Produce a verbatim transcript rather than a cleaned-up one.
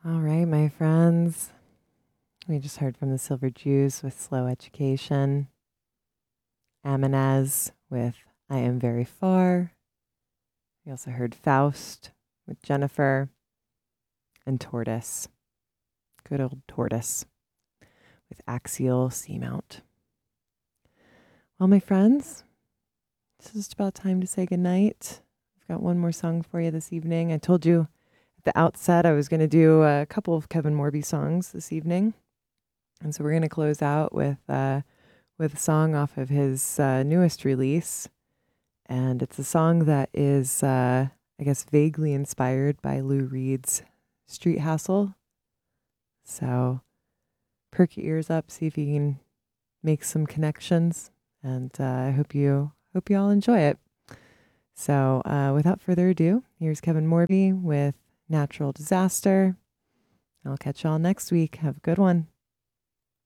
All right, my friends. We just heard from the Silver Jews with Slow Education. Amanaz with I Am Very Far. We also heard Faust with Jennifer. And Tortoise. Good old Tortoise with Axial Seamount. Well, my friends, it's just about time to say goodnight. I've got one more song for you this evening. I told you at the outset I was going to do a couple of Kevin Morby songs this evening. And so we're going to close out with uh, with a song off of his uh, newest release. And it's a song that is, uh, I guess, vaguely inspired by Lou Reed's Street Hassle. So perk your ears up, see if you can make some connections. And uh, I hope you hope you all enjoy it. So uh, without further ado, here's Kevin Morby with Natural Disaster. I'll catch y'all next week. Have a good one.